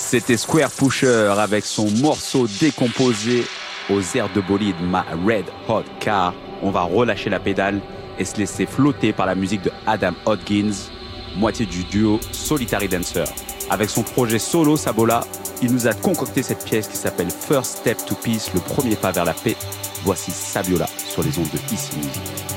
C'était Square Pusher avec son morceau décomposé aux airs de bolide My Red Hot Car. On va relâcher la pédale et se laisser flotter par la musique de Adam Hodgins, moitié du duo Solitary Dancer. Avec son projet solo Sabola, il nous a concocté cette pièce qui s'appelle First Step to Peace, le premier pas vers la paix. Voici Sabiola sur les ondes de Ici Musique.